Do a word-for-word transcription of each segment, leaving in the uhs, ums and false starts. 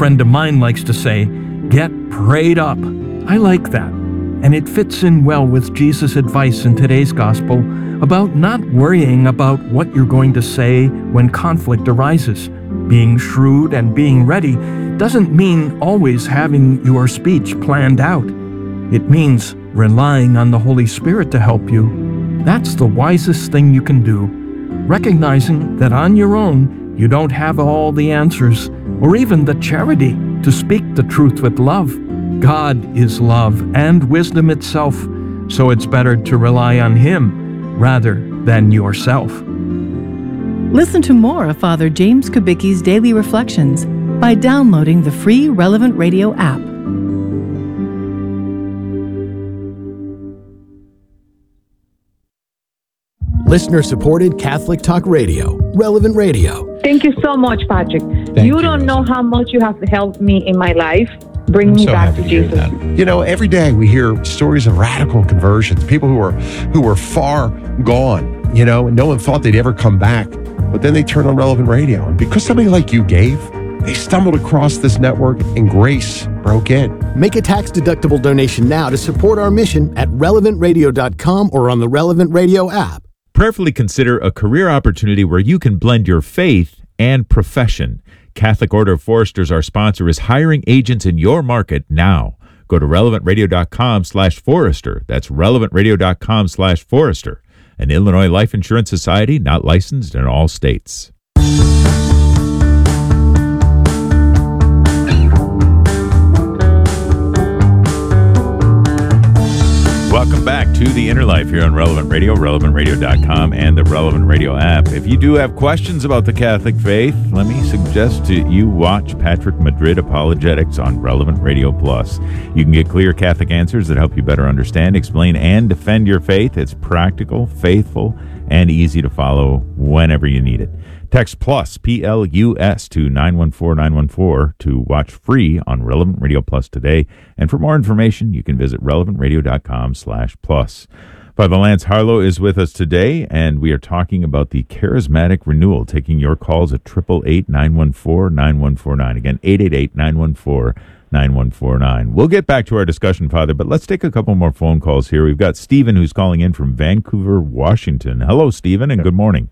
friend of mine likes to say, get prayed up. I like that. And it fits in well with Jesus' advice in today's gospel about not worrying about what you're going to say when conflict arises. Being shrewd and being ready doesn't mean always having your speech planned out. It means relying on the Holy Spirit to help you. That's the wisest thing you can do. Recognizing that on your own, you don't have all the answers or even the charity to speak the truth with love. God is love and wisdom itself, so it's better to rely on Him rather than yourself. Listen to more of Father James Kubicki's Daily Reflections by downloading the free Relevant Radio app. Listener-supported Catholic Talk Radio, Relevant Radio. Thank you so much, Patrick. Thank you you, don't Rosa. know how much you have helped me in my life. Bring I'm me so back happy to to hear Jesus. that. You know, every day we hear stories of radical conversions, people who were who were far gone, you know, and no one thought they'd ever come back. But then they turned on Relevant Radio. And because somebody like you gave, they stumbled across this network and grace broke in. Make a tax-deductible donation now to support our mission at relevant radio dot com or on the Relevant Radio app. Prayerfully consider a career opportunity where you can blend your faith and profession. Catholic Order of Foresters, our sponsor, is hiring agents in your market now. Go to relevant radio dot com slash forester. That's relevant radio dot com slash forester. An Illinois Life Insurance Society, not licensed in all states. Welcome back to The Inner Life here on Relevant Radio, relevant radio dot com, and the Relevant Radio app. If you do have questions about the Catholic faith, let me suggest to you watch Patrick Madrid Apologetics on Relevant Radio Plus. You can get clear Catholic answers that help you better understand, explain, and defend your faith. It's practical, faithful, and easy to follow whenever you need it. Text PLUS, P L U S, to nine one four nine one four to watch free on Relevant Radio Plus today. And for more information, you can visit relevant radio dot com slash plus. Father Lance Harlow is with us today, and we are talking about the Charismatic Renewal, taking your calls at eight eight eight, nine one four, nine one four nine. Again, eight eight eight, nine one four, nine one four nine. We'll get back to our discussion, Father, but let's take a couple more phone calls here. We've got Stephen who's calling in from Vancouver, Washington. Hello, Stephen, and good morning.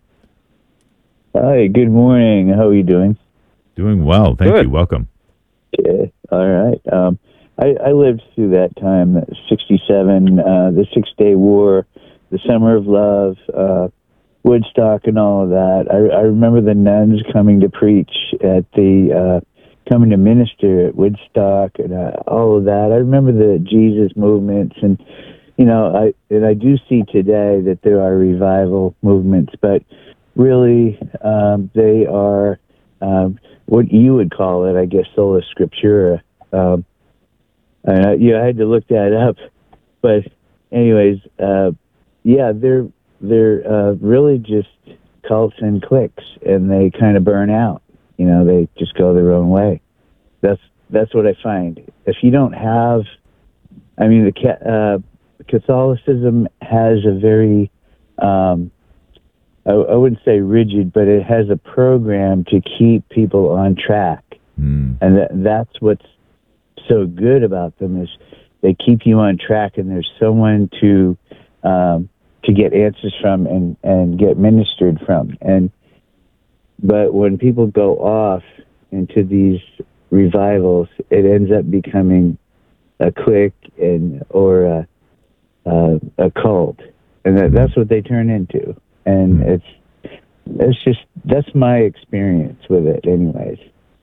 Hi, good morning. How are you doing? Doing well. Thank Good. you. Welcome. Okay. All right. Um, I, I lived through that time, sixty-seven, uh, the Six-Day War, the Summer of Love, uh, Woodstock, and all of that. I, I remember the nuns coming to preach at the, uh, coming to minister at Woodstock, and uh, all of that. I remember the Jesus movements, and you know, I and I do see today that there are revival movements, but really, um, they are um, what you would call it, I guess, sola scriptura. Um, and I, yeah, I had to look that up, but anyways, uh, yeah, they're they're uh, really just cults and cliques, and they kind of burn out. You know, they just go their own way. That's that's what I find. If you don't have, I mean, the uh, Catholicism has a very um, I, I wouldn't say rigid, but it has a program to keep people on track. Mm. And th- that's what's so good about them is they keep you on track, and there's someone to um, to get answers from and, and get ministered from. And but when people go off into these revivals, it ends up becoming a clique and or a, a, a cult, and that, that's what they turn into. And it's it's just that's my experience with it, anyways.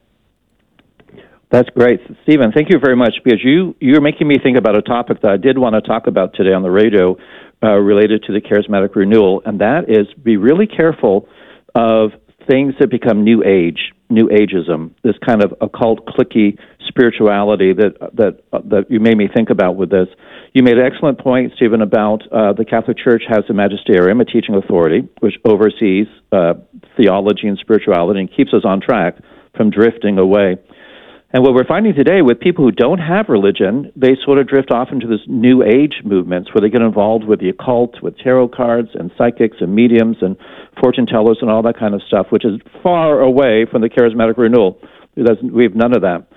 That's great, Stephen. Thank you very much, because you you're making me think about a topic that I did want to talk about today on the radio, uh, related to the charismatic renewal, and that is be really careful of things that become new age, new ageism, this kind of occult, cliquey spirituality that that uh, that you made me think about with this. You made an excellent point, Stephen, about uh, the Catholic Church has a magisterium, a teaching authority, which oversees uh, theology and spirituality and keeps us on track from drifting away. And what we're finding today with people who don't have religion, they sort of drift off into this new age movements where they get involved with the occult, with tarot cards and psychics and mediums and fortune tellers and all that kind of stuff, which is far away from the charismatic renewal. We have none of that.